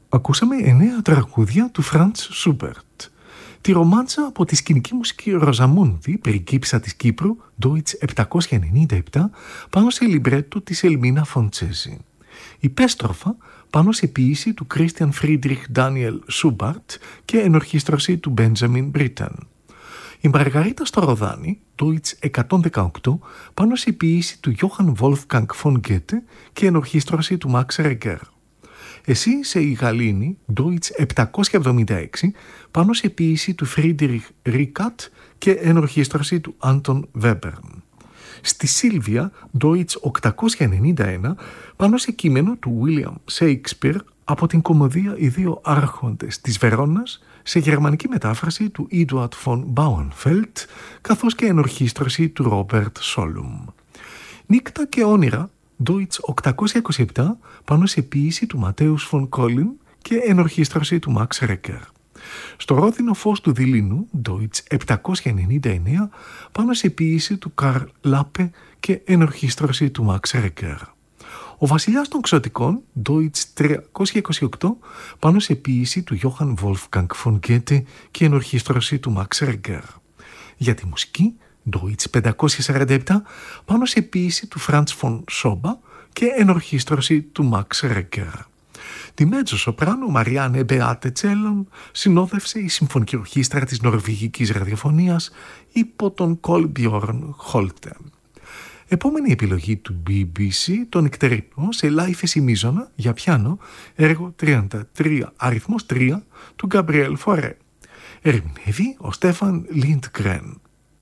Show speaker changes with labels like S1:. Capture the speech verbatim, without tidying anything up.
S1: Ακούσαμε εννέα τραγούδια του Φραντς Σούμπερτ. Τη ρομάντσα από τη σκηνική μουσική Ροζαμούντι, πριγκίψα της Κύπρου, Deutsch επτακόσια ενενήντα επτά, πάνω σε λιμπρέτο της Ελμίνα Φοντσέζη. Η Πέστροφα πάνω σε ποίηση του Κρίστιαν Φρίντριχ Ντάνιελ Σούμπαρτ και ενορχήστρωση του Μπέντζαμιν Μπρίτεν. Η Μαργαρίτα στο Ροδάνι, Deutsch εκατόν δεκαοκτώ, πάνω σε ποίηση του Johann Wolfgang von Goethe και ενορχήστρωση του Max Reger. Εσύ σε η Γαλήνη, Deutsch επτακόσια εβδομήντα έξι, πάνω σε ποίηση του Friedrich Ρίκατ και ενορχήστρωση του Άντων Βέμπερν. Στη Σίλβια, Deutsch οκτακόσια ενενήντα ένα, πάνω σε κείμενο του William Shakespeare από την κωμωδία «Οι δύο άρχοντες της Βερόνας», σε γερμανική μετάφραση του Eduard von Bauernfeld, καθώς και ενορχήστρωση του Robert Sollum. Νύκτα και όνειρα, Deutsch οκτακόσια είκοσι επτά, πάνω σε ποίηση του Ματέους von Collin και ενορχήστρωση του Max Reger. Στο ρόδινο φως του δειλίνου, Deutsch επτακόσια ενενήντα εννέα, πάνω σε ποίηση του Καρλ Λάπε και ενορχήστρωση του Max Reger. Ο βασιλιάς των ξωτικών, Deutsch τριακόσια είκοσι οκτώ, πάνω σε ποίηση του Johann Wolfgang von Goethe και ενορχήστρωση του Max Reger. Για τη μουσική, Deutsch πεντακόσια σαράντα επτά, πάνω σε ποίηση του Franz von Schoba και ενορχήστρωση του Max Reger. Τη μέτζο σοπράνο Μαριάννε Μπεάτε Τσέλον συνόδευσε η συμφωνική ορχήστρα της Νορβηγικής Ραδιοφωνίας υπό τον Kolbjorn Holte. Επόμενη επιλογή του μπι μπι σι, το νυκτερινό σε λάιφεση μίζωνα για πιάνο, έργο τριάντα τρία αριθμός τρία του Γκαμπριέλ Φορέ. Ερμηνεύει ο Στέφαν Λιντγκρεν.